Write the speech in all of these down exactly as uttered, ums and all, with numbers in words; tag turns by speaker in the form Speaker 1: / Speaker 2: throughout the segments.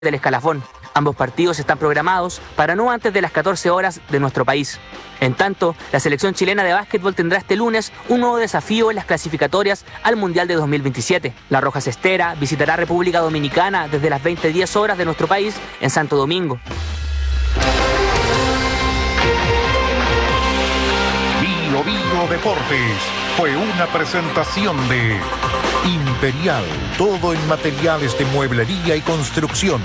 Speaker 1: del escalafón. Ambos partidos están programados para no antes de las catorce horas de nuestro país. En tanto, la selección chilena de básquetbol tendrá este lunes un nuevo desafío en las clasificatorias al Mundial de dos mil veintisiete. La Roja Cestera visitará República Dominicana desde las veinte diez horas de nuestro país en Santo Domingo.
Speaker 2: Bio Bio Deportes fue una presentación de Imperial, todo en materiales de mueblería y construcción.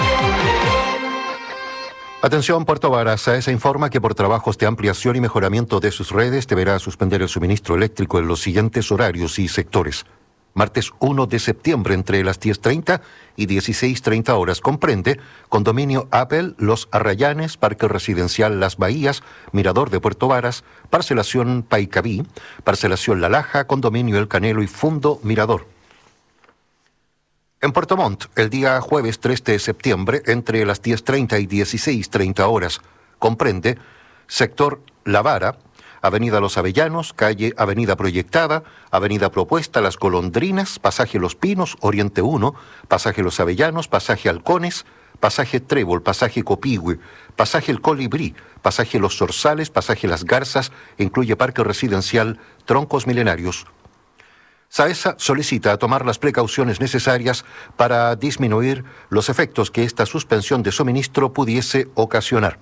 Speaker 3: Atención, Puerto Varas, A E S A informa que por trabajos de ampliación y mejoramiento de sus redes deberá suspender el suministro eléctrico en los siguientes horarios y sectores. Martes uno de septiembre entre las diez treinta y dieciséis treinta horas. Comprende Condominio Apple, Los Arrayanes, Parque Residencial Las Bahías, Mirador de Puerto Varas, Parcelación Paicaví, Parcelación La Laja, Condominio El Canelo y Fundo Mirador. En Puerto Montt, el día jueves tres de septiembre, entre las diez treinta y dieciséis treinta horas, comprende sector La Vara, Avenida Los Avellanos, calle Avenida Proyectada, Avenida Propuesta, Las Golondrinas, Pasaje Los Pinos, Oriente uno, Pasaje Los Avellanos, Pasaje Halcones, Pasaje Trébol, Pasaje Copihue, Pasaje El Colibrí, Pasaje Los Zorzales, Pasaje Las Garzas, incluye Parque Residencial Troncos Milenarios. SAESA solicita tomar las precauciones necesarias para disminuir los efectos que esta suspensión de suministro pudiese ocasionar.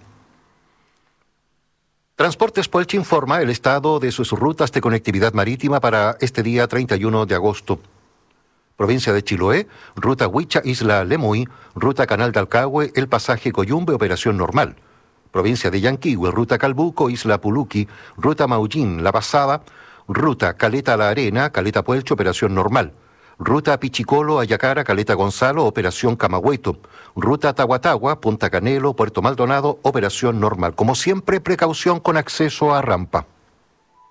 Speaker 3: Transportes Puelche informa el estado de sus rutas de conectividad marítima para este día treinta y uno de agosto. Provincia de Chiloé, ruta Huicha, Isla Lemuí, ruta Canal de Alcagüe, el pasaje Coyumbe, operación normal. Provincia de Yanquihue, ruta Calbuco, Isla Puluqui, ruta Maullín, La Pasada, ruta Caleta La Arena, Caleta Puelche, operación normal. Ruta Pichicolo, Ayacara, Caleta Gonzalo, operación Camagüeto. Ruta Tahuatahua, Punta Canelo, Puerto Maldonado, operación normal. Como siempre, precaución con acceso a rampa.